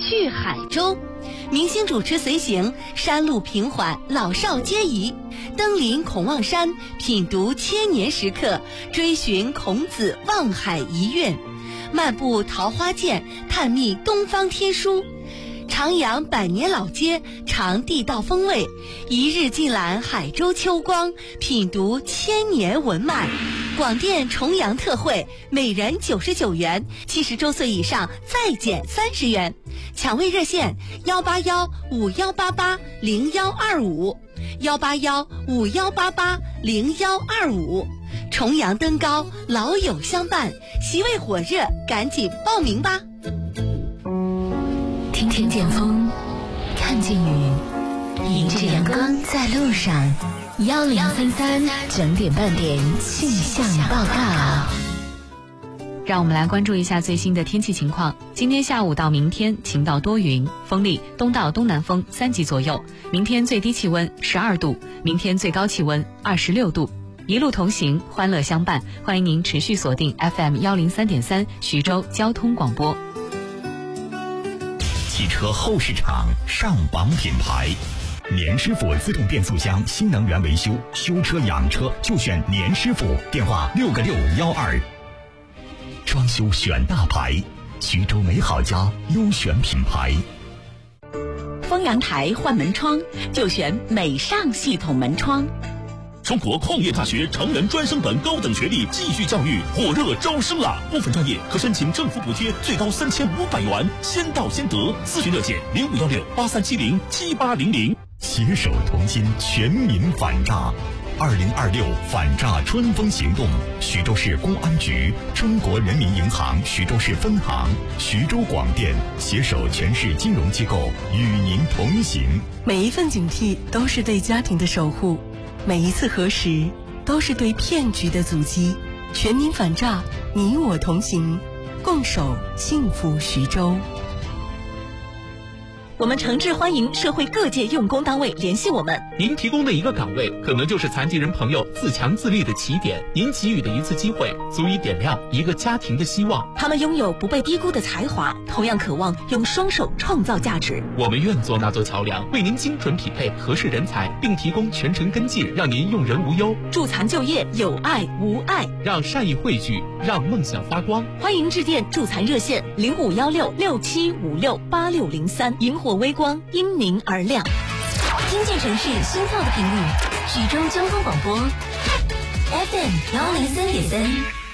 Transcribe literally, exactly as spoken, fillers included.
去海州。明星主持随行，山路平缓，老少皆宜。登临孔望山，品读千年石刻，追寻孔子望海遗愿。漫步桃花涧，探秘东方天书。徜徉百年老街，尝地道风味，一日尽览海州秋光，品读千年文脉。广电重阳特惠，每人九十九元，七十周岁以上再减三十元。抢位热线：幺八幺五幺八八零幺二五，幺八幺五幺八八零幺二五。重阳登高，老友相伴，席位火热，赶紧报名吧！ 听听见风，看见雨，迎着阳光在路上。幺零三三整点半点气象报告。 让我们来关注一下最新的天气情况。今天下午到明天晴到多云，风力东到东南风三级左右。明天最低气温十二度，明天最高气温二十六度。一路同行，欢乐相伴。欢迎您持续锁定 F M 幺零三点三徐州交通广播。 汽车后市场上榜品牌，年师傅自动变速箱新能源维修，修车养车就选年师傅，电话六个六幺二。装修选大牌，徐州美好家优选品牌。 丰阳台换门窗就选美尚系统门窗。 中国矿业大学成人专升本高等学历继续教育火热招生了，部分专业可申请政府补贴，最高三千五百元，先到先得。咨询热线零五幺六八三七零七八零零。 携手同心，全民反诈。二零二六反诈春风行动，徐州市公安局、中国人民银行徐州市分行、徐州广电携手全市金融机构与您同行。 每一份警惕都是对家庭的守护，每一次核实都是对骗局的阻击。全民反诈，你我同行，共守幸福徐州。 我们诚挚欢迎社会各界用工单位联系我们。 您提供的一个岗位，可能就是残疾人朋友自强自立的起点。您给予的一次机会，足以点亮一个家庭的希望。 他们拥有不被低估的才华，同样渴望用双手创造价值。 我们愿做那座桥梁，为您精准匹配合适人才，并提供全程跟进，让您用人无忧。 助残就业，有爱无碍， 让善意汇聚，让梦想发光。 欢迎致电助残热线零五幺六六七五六八六零三。萤火微光，因您而亮。听见城市心跳的频率，徐州交通广播 F M 幺零三点三。